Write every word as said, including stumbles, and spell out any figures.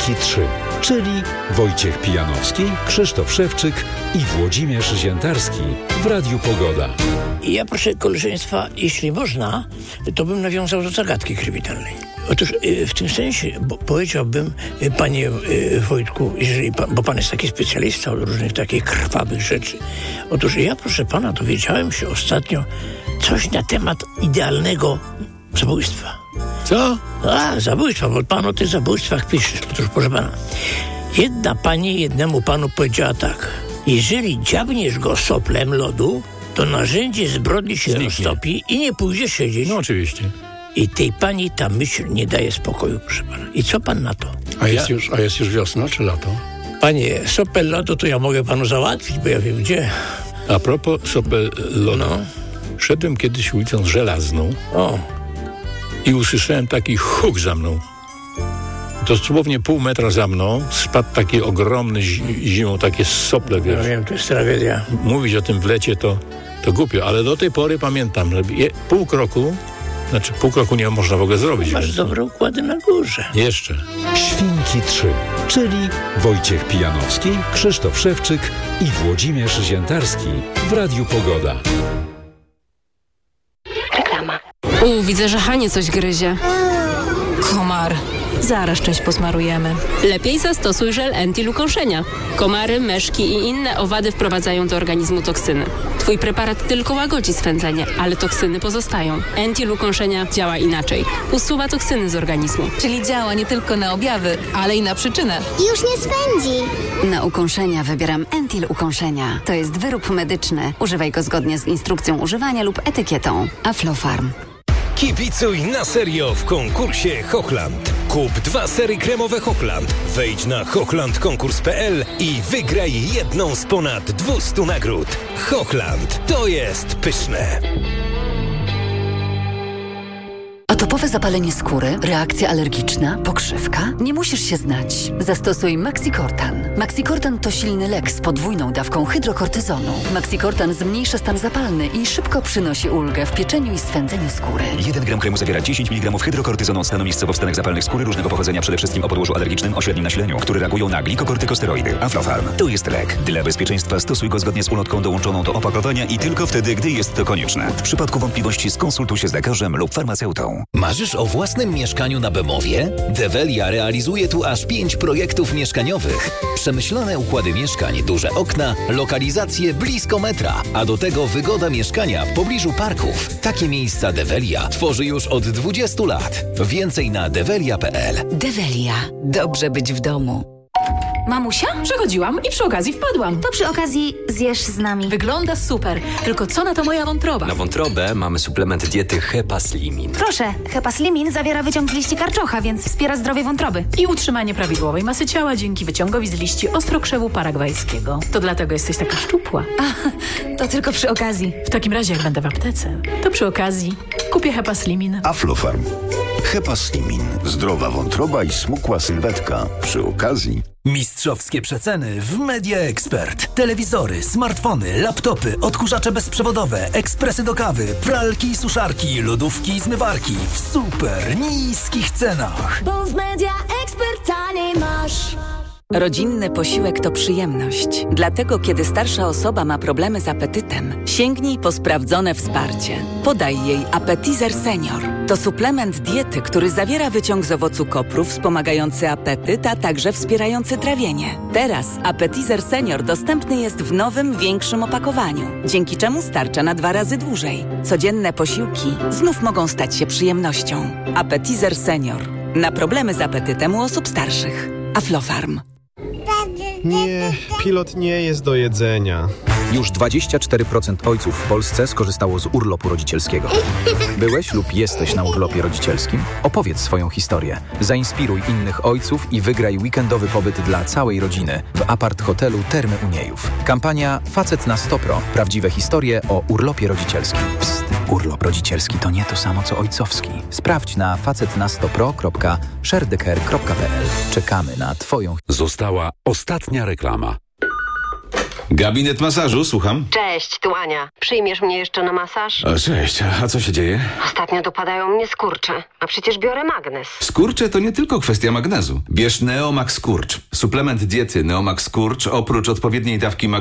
Świnki trzy, czyli Wojciech Pijanowski, Krzysztof Szewczyk i Włodzimierz Ziętarski w Radiu Pogoda. Ja, proszę koleżeństwa, jeśli można, to bym nawiązał do zagadki kryminalnej. Otóż w tym sensie bo powiedziałbym, panie Wojtku, jeżeli pan, bo pan jest taki specjalista od różnych takich krwawych rzeczy. Otóż ja, proszę pana, dowiedziałem się ostatnio coś na temat idealnego zabójstwa. Co? A, zabójstwa, bo pan o tych zabójstwach pisze. Otóż, proszę pana, jedna pani jednemu panu powiedziała tak: jeżeli dziabniesz go soplem lodu, to narzędzie zbrodni się Zniknie. roztopi i nie pójdzie siedzieć. No oczywiście. I tej pani ta myśl nie daje spokoju, proszę pana. I co pan na to? A jest, ja... już, a jest już wiosna czy lato? Panie, sopel lodu to ja mogę panu załatwić, bo ja wiem gdzie. A propos sopel lodu. No. Szedłem kiedyś ulicą Żelazną O. i usłyszałem taki huk za mną. Dosłownie pół metra za mną spadł taki ogromny zi- zimą, takie sople, wiesz. Ja wiem, to jest tragedia. Mówić o tym w lecie to, to głupio, ale do tej pory pamiętam, że je, pół kroku, znaczy pół kroku nie można w ogóle zrobić. Masz więc... dobre układy na górze. Jeszcze. Świnki trzy, czyli Wojciech Pijanowski, Krzysztof Szewczyk i Włodzimierz Ziętarski w Radiu Pogoda. Reklama. U, widzę, że Hanie coś gryzie. Komar. Zaraz część posmarujemy. Lepiej zastosuj żel Entil ukąszenia. Komary, meszki i inne owady wprowadzają do organizmu toksyny. Twój preparat tylko łagodzi swędzenie, ale toksyny pozostają. Entil ukąszenia działa inaczej. Usuwa toksyny z organizmu. Czyli działa nie tylko na objawy, ale i na przyczynę. Już nie swędzi. Na ukąszenia wybieram Entil ukąszenia. To jest wyrób medyczny. Używaj go zgodnie z instrukcją używania lub etykietą. Aflofarm. Kibicuj na serio w konkursie Hochland. Kup dwa sery kremowe Hochland. Wejdź na hochland konkurs kropka p l i wygraj jedną z ponad dwustu nagród. Hochland, to jest pyszne. Atopowe zapalenie skóry, reakcja alergiczna, pokrzywka? Nie musisz się znać. Zastosuj Maxicortan. Maxicortan to silny lek z podwójną dawką hydrokortyzonu. Maxicortan zmniejsza stan zapalny i szybko przynosi ulgę w pieczeniu i swędzeniu skóry. jeden gram kremu zawiera dziesięć miligramów hydrokortyzonu stanowiskowo w stanach zapalnych skóry różnego pochodzenia, przede wszystkim o podłożu alergicznym o średnim nasileniu, które reagują na glikokortykosteroidy. Aflofarm to jest lek. Dla bezpieczeństwa stosuj go zgodnie z ulotką dołączoną do opakowania i tylko wtedy, gdy jest to konieczne. W przypadku wątpliwości skonsultuj się z lekarzem lub farmaceutą. Marzysz o własnym mieszkaniu na Bemowie? Develia realizuje tu aż pięć projektów mieszkaniowych. Przemyślane układy mieszkań, duże okna, lokalizacje blisko metra, a do tego wygoda mieszkania w pobliżu parków. Takie miejsca Develia tworzy już od dwudziestu lat. Więcej na develia kropka p l. Develia. Dobrze być w domu. Mamusia? Przechodziłam i przy okazji wpadłam. To przy okazji zjesz z nami. Wygląda super. Tylko co na to moja wątroba? Na wątrobę mamy suplement diety Hepaslimin. Proszę, Hepaslimin zawiera wyciąg z liści karczocha, więc wspiera zdrowie wątroby. I utrzymanie prawidłowej masy ciała dzięki wyciągowi z liści ostrokrzewu paragwajskiego. To dlatego jesteś taka szczupła. A, to tylko przy okazji. W takim razie, jak będę w aptece, to przy okazji kupię Hepaslimin. Aflofarm. Hepaslimin. Zdrowa wątroba i smukła sylwetka. Przy okazji... Mistrzowskie przeceny w Media Expert. Telewizory, smartfony, laptopy, odkurzacze bezprzewodowe, ekspresy do kawy, pralki i suszarki, lodówki i zmywarki w super niskich cenach. Bo w Media Expert taniej masz. Rodzinny posiłek to przyjemność. Dlatego, kiedy starsza osoba ma problemy z apetytem, sięgnij po sprawdzone wsparcie. Podaj jej Appetizer Senior. To suplement diety, który zawiera wyciąg z owocu kopru wspomagający apetyt, a także wspierający trawienie. Teraz Appetizer Senior dostępny jest w nowym, większym opakowaniu, dzięki czemu starcza na dwa razy dłużej. Codzienne posiłki znów mogą stać się przyjemnością. Appetizer Senior. Na problemy z apetytem u osób starszych. Aflofarm. Nie, pilot nie jest do jedzenia. Już dwadzieścia cztery procent ojców w Polsce skorzystało z urlopu rodzicielskiego. Byłeś lub jesteś na urlopie rodzicielskim? Opowiedz swoją historię. Zainspiruj innych ojców i wygraj weekendowy pobyt dla całej rodziny w apart-hotelu Termy Uniejów. Kampania Facet na sto pro. Prawdziwe historie o urlopie rodzicielskim. Psst, urlop rodzicielski to nie to samo co ojcowski. Sprawdź na facet na sto pro kropka sharedecare kropka p l. Czekamy na Twoją... Została ostatnia reklama. Gabinet masażu, słucham. Cześć, tu Ania. Przyjmiesz mnie jeszcze na masaż? O, cześć, a co się dzieje? Ostatnio dopadają mnie skurcze, a przecież biorę magnes. Skurcze to nie tylko kwestia magnezu. Bierz Neomax Skurcz. Suplement diety Neomax Skurcz oprócz odpowiedniej dawki magnezu